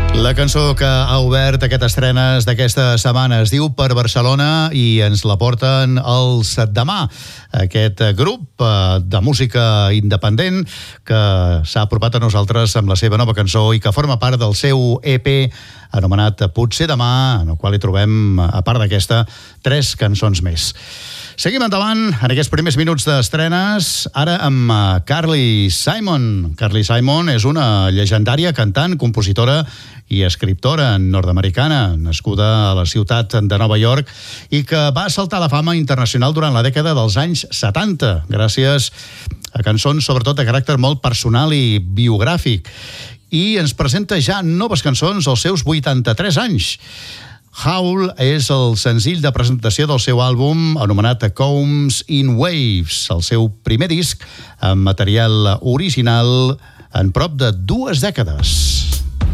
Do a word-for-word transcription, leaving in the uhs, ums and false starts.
La cançó que ha obert aquestes estrenes d'aquesta setmana es diu Per Barcelona i ens la porten els Demà, aquest grup de música independent que s'ha apropat a nosaltres amb la seva nova cançó i que forma part del seu E P anomenat Potser Demà, en el qual hi trobem, a part d'aquesta, tres cançons més. Seguim endavant en aquests primers minuts d'estrenes, ara amb Carly Simon. Carly Simon és una llegendària cantant, compositora i escriptora nord-americana, nascuda a la ciutat de Nova York i que va saltar a la fama internacional durant la dècada dels anys setanta, gràcies a cançons sobretot de caràcter molt personal i biogràfic. I ens presenta ja noves cançons als seus vuitanta-tres anys. Howl és el senzill de presentació del seu àlbum anomenat Combs in Waves, el seu primer disc amb material original en prop de dues dècades.